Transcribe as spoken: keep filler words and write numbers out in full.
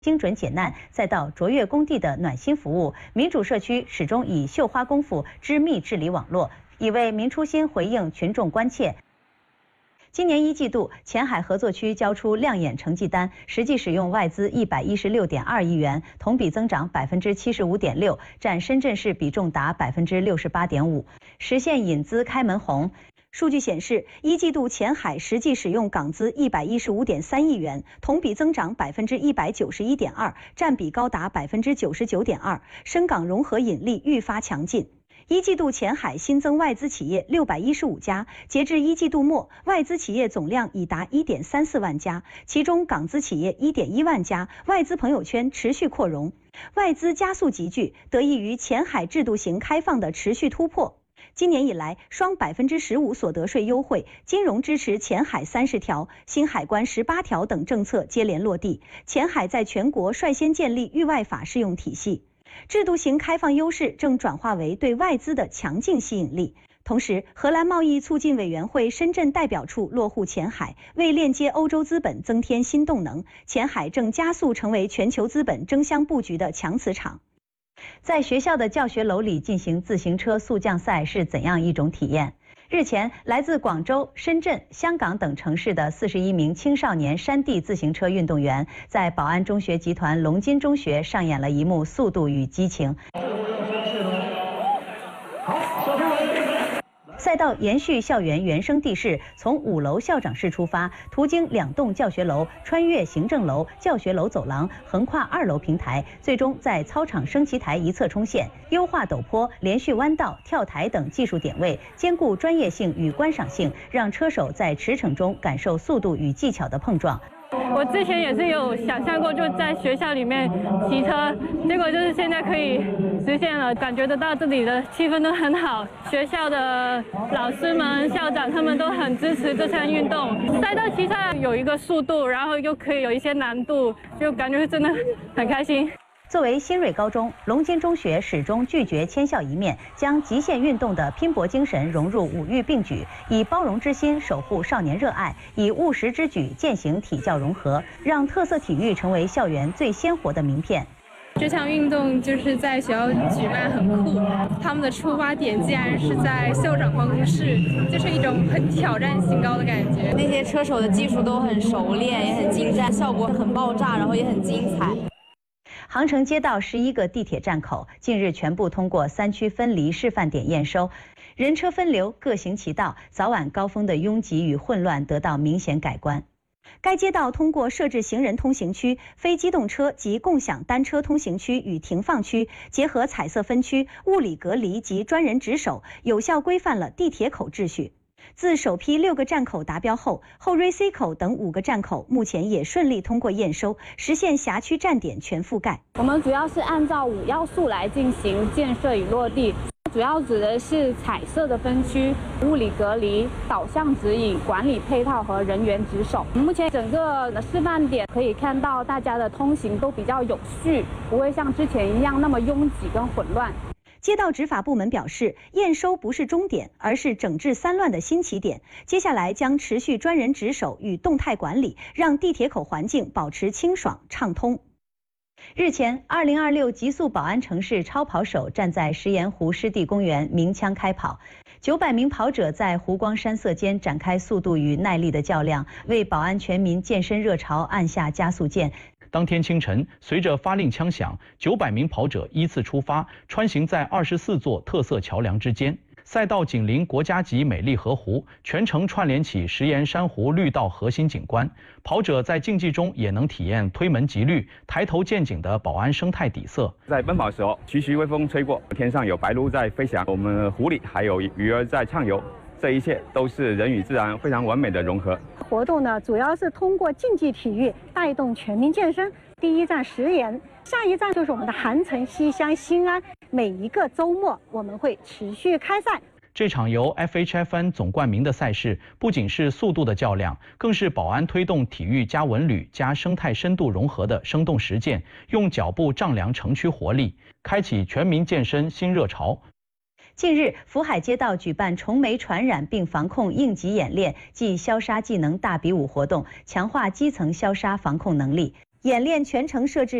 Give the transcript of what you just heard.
精准解难，再到卓越工地的暖心服务，民主社区始终以绣花功夫织密治理网络，以为民初心回应群众关切。今年一季度，前海合作区交出亮眼成绩单，实际使用外资一百一十六点二亿元，同比增长百分之七十五点六，占深圳市比重达百分之六十八点五，实现引资开门红。数据显示，一季度前海实际使用港资一百一十五点三亿元，同比增长百分之一百九十一点二，占比高达百分之九十九点二，深港融合引力愈发强劲。一季度前海新增外资企业六百一十五家，截至一季度末，外资企业总量已达一点三四万家，其中港资企业一点一万家，外资朋友圈持续扩容，外资加速集聚，得益于前海制度型开放的持续突破。今年以来，双百分之十五所得税优惠、金融支持前海三十条、新海关十八条等政策接连落地，前海在全国率先建立域外法适用体系。制度型开放优势正转化为对外资的强劲吸引力。同时，荷兰贸易促进委员会深圳代表处落户前海，为链接欧洲资本增添新动能。前海正加速成为全球资本争相布局的强磁场。在学校的教学楼里进行自行车速降赛是怎样一种体验？日前，来自广州、深圳、香港等城市的四十一名青少年山地自行车运动员，在宝安中学集团龙津中学上演了一幕速度与激情。赛道延续校园原生地势，从五楼校长室出发，途经两栋教学楼，穿越行政楼、教学楼走廊，横跨二楼平台，最终在操场升旗台一侧冲线，优化陡坡、连续弯道、跳台等技术点位，兼顾专业性与观赏性，让车手在驰骋中感受速度与技巧的碰撞。 我之前也是有想象过，就在学校里面骑车，结果就是现在可以实现了，感觉得到这里的气氛都很好，学校的老师们、校长他们都很支持这项运动。赛道骑上有一个速度，然后又可以有一些难度，就感觉真的很开心。 作为新锐高中，龙津中学始终拒绝迁校一面，将极限运动的拼搏精神融入五育并举，以包容之心守护少年热爱，以务实之举践行体教融合，让特色体育成为校园最鲜活的名片。 这项运动就是在学校举办，很酷。他们的出发点竟然是在校长办公室，就是一种很挑战性高的感觉。 那些车手的技术都很熟练，也很精湛，效果很爆炸，然后也很精彩。 杭城街道十一个地铁站口近日全部通过三区分离示范点验收，人车分流，各行其道，早晚高峰的拥挤与混乱得到明显改观。该街道通过设置行人通行区、非机动车及共享单车通行区与停放区，结合彩色分区、物理隔离及专人值守，有效规范了地铁口秩序。自首批六个站口达标后，后瑞 C 口等五个站口目前也顺利通过验收，实现辖区站点全覆盖。 我们主要是按照五要素来进行建设与落地，主要指的是彩色的分区、物理隔离、导向指引、管理配套和人员值守。目前整个示范点可以看到，大家的通行都比较有序，不会像之前一样那么拥挤跟混乱。 街道执法部门表示，验收不是终点，而是整治三乱的新起点。接下来将持续专人值守与动态管理，让地铁口环境保持清爽畅通。日前，二零二六极速宝安城市超跑手站在石岩湖湿地公园鸣枪开跑，九百名跑者在湖光山色间展开速度与耐力的较量，为宝安全民健身热潮按下加速键。 当天清晨，随着发令枪响，九百名跑者依次出发，穿行在二十四座特色桥梁之间。赛道紧邻国家级美丽河湖，全程串联起石岩珊瑚绿道核心景观。跑者在竞技中也能体验推门即绿、抬头见景的宝安生态底色。 在奔跑的时候，徐徐微风吹过，天上有白鹭在飞翔，我们湖里还有鱼儿在畅游。这一切都是人与自然非常完美的融合。 活动呢，主要是通过竞技体育带动全民健身。第一站石岩，下一站就是我们的韩城、西乡、新安。每一个周末我们会持续开赛。 这场由 F H F N 总冠名的赛事，不仅是速度的较量，更是宝安推动体育加文旅加生态深度融合的生动实践，用脚步丈量城区活力，开启全民健身新热潮。 近日，福海街道举办虫媒传染病防控应急演练暨消杀技能大比武活动，强化基层消杀防控能力。 演练全程设置